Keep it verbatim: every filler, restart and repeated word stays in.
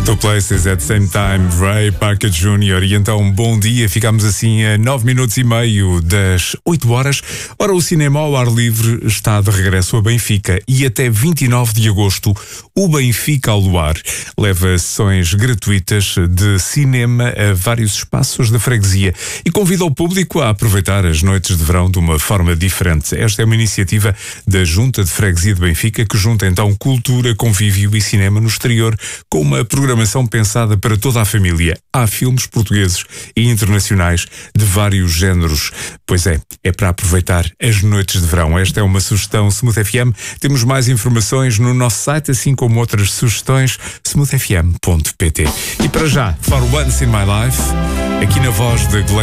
Two Places at the Same Time, Ray Parker Júnior E então, bom dia, ficamos assim a nove minutos e meio das oito horas. Ora, o cinema ao ar livre está de regresso a Benfica e até vinte e nove de agosto o Benfica ao Luar leva sessões gratuitas de cinema a vários espaços da freguesia e convida o público a aproveitar as noites de verão de uma forma diferente. Esta é uma iniciativa da Junta de Freguesia de Benfica que junta então cultura, convívio e cinema no exterior com uma programação pensada para toda a família. Há filmes portugueses e internacionais de vários géneros. Pois é, é para aproveitar as noites de verão. Esta é uma sugestão Smooth F M. Temos mais informações no nosso site, assim como outras sugestões, smooth f m ponto p t. E para já, For Once in My Life, aqui na voz de Glenn